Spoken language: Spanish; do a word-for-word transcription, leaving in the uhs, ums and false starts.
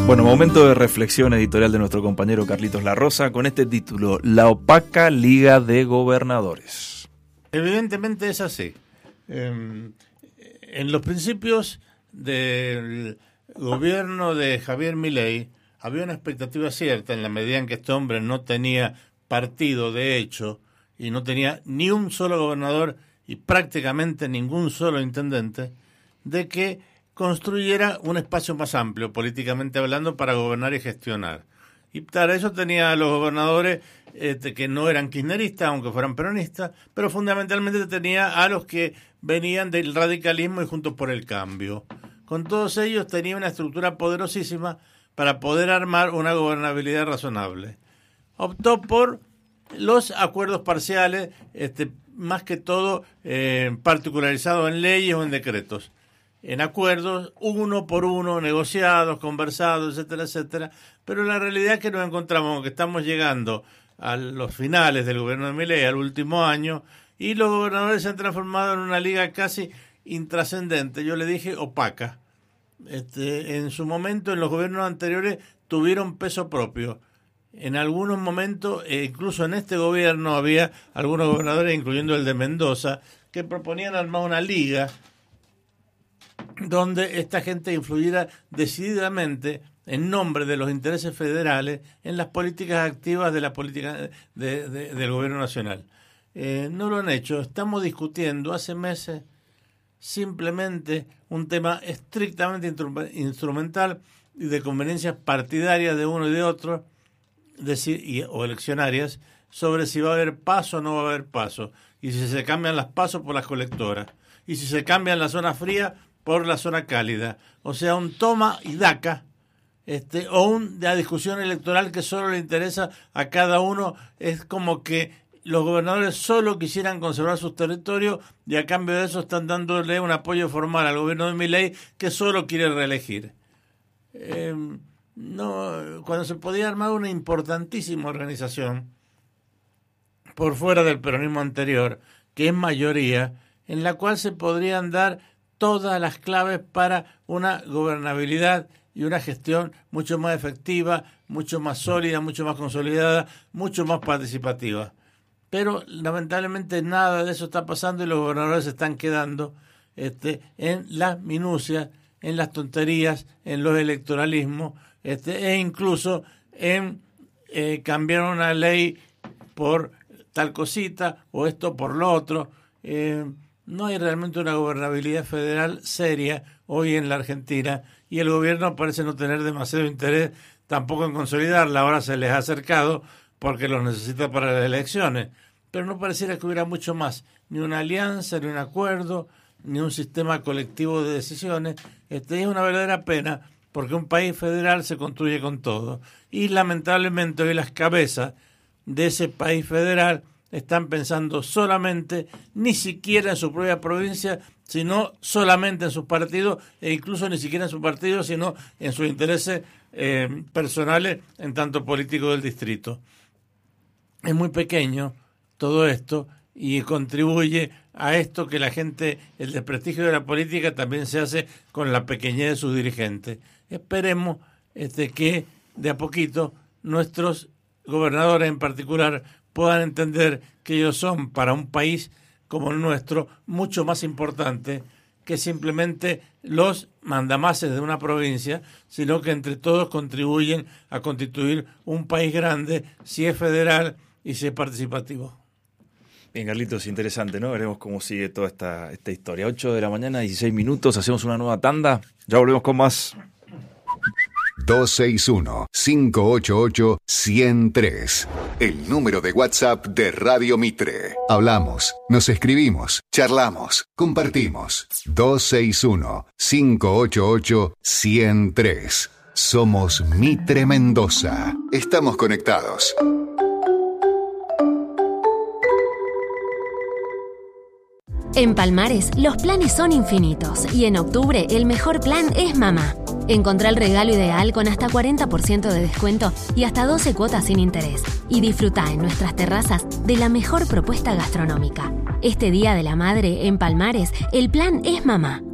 Bueno, momento de reflexión editorial de nuestro compañero Carlitos Larrosa con este título: La opaca Liga de Gobernadores. Evidentemente es así. Eh, en los principios del gobierno de Javier Milei había una expectativa cierta, en la medida en que este hombre no tenía partido de hecho y no tenía ni un solo gobernador y prácticamente ningún solo intendente, de que construyera un espacio más amplio, políticamente hablando, para gobernar y gestionar. Y para eso tenía a los gobernadores este, que no eran kirchneristas, aunque fueran peronistas, pero fundamentalmente tenía a los que venían del radicalismo y Juntos por el Cambio. Con todos ellos tenía una estructura poderosísima para poder armar una gobernabilidad razonable. Optó por los acuerdos parciales, este, más que todo eh, particularizados en leyes o en decretos. En acuerdos, uno por uno, negociados, conversados, etcétera, etcétera. Pero la realidad es que nos encontramos que estamos llegando a los finales del gobierno de Milei, al último año, y los gobernadores se han transformado en una liga casi intrascendente, yo le dije opaca. Este, en su momento, en los gobiernos anteriores, tuvieron peso propio. En algunos momentos, e incluso en este gobierno, había algunos gobernadores, incluyendo el de Mendoza, que proponían armar una liga donde esta gente influyera decididamente en nombre de los intereses federales en las políticas activas de la política de, de, del gobierno nacional. Eh, no lo han hecho. Estamos discutiendo hace meses simplemente un tema estrictamente instru- instrumental y de conveniencias partidarias de uno y de otro, decir, y, o eleccionarias, sobre si va a haber paso o no va a haber paso, y si se cambian las pasos por las colectoras, y si se cambian la zona fría por la zona cálida. O sea, un toma y daca, este, o una discusión electoral que solo le interesa a cada uno. Es como que los gobernadores solo quisieran conservar sus territorios y a cambio de eso están dándole un apoyo formal al gobierno de Milei, que solo quiere reelegir. Eh, no, cuando se podía armar una importantísima organización por fuera del peronismo anterior, que es mayoría, en la cual se podrían dar todas las claves para una gobernabilidad y una gestión mucho más efectiva, mucho más sólida, mucho más consolidada, mucho más participativa. Pero lamentablemente nada de eso está pasando y los gobernadores se están quedando este, en las minucias, en las tonterías, en los electoralismos, este, e incluso en eh, cambiar una ley por tal cosita o esto por lo otro. Eh, No hay realmente una gobernabilidad federal seria hoy en la Argentina y el gobierno parece no tener demasiado interés tampoco en consolidarla. Ahora se les ha acercado porque los necesita para las elecciones, pero no pareciera que hubiera mucho más, ni una alianza, ni un acuerdo, ni un sistema colectivo de decisiones. Este es una verdadera pena porque un país federal se construye con todo y lamentablemente hoy las cabezas de ese país federal están pensando solamente, ni siquiera en su propia provincia, sino solamente en sus partidos, e incluso ni siquiera en su partido, sino en sus intereses eh, personales, en tanto político del distrito. Es muy pequeño todo esto y contribuye a esto que la gente, el desprestigio de la política también se hace con la pequeñez de sus dirigentes. Esperemos este, que de a poquito nuestros gobernadores en particular puedan entender que ellos son para un país como el nuestro mucho más importante que simplemente los mandamases de una provincia, sino que entre todos contribuyen a constituir un país grande si es federal y si es participativo. Bien, Carlitos, interesante, ¿no? Veremos cómo sigue toda esta, esta historia. ocho de la mañana, dieciséis minutos, hacemos una nueva tanda, ya volvemos con más. dos seis uno, cinco ocho ocho, uno cero tres. El número de WhatsApp de Radio Mitre. Hablamos, nos escribimos, charlamos, compartimos. dos seis uno, cinco ocho ocho, uno cero tres. Somos Mitre Mendoza. Estamos conectados. En Palmares, los planes son infinitos y en octubre el mejor plan es mamá. Encontrá el regalo ideal con hasta cuarenta por ciento de descuento y hasta doce cuotas sin interés. Y disfrutá en nuestras terrazas de la mejor propuesta gastronómica. Este Día de la Madre, en Palmares, el plan es mamá.